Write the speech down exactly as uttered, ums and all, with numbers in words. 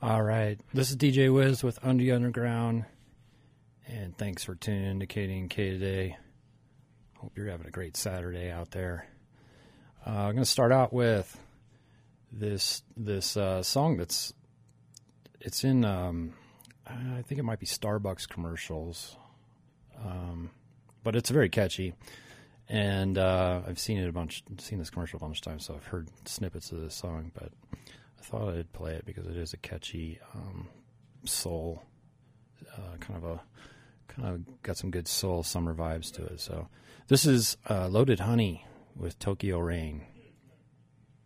All right. This is D J Wiz with Under Underground, and thanks for tuning in to K D N K today. Hope you're having a great Saturday out there. Uh, I'm going to start out with this this uh, song that's it's in um, I think it might be Starbucks commercials, um, but it's very catchy, and uh, I've seen it a bunch, seen this commercial a bunch of times, so I've heard snippets of this song, but I thought I'd play it because it is a catchy um, soul, uh, kind of a kind of got some good soul summer vibes to it. So this is uh, Loaded Honey with Tokyo Rain.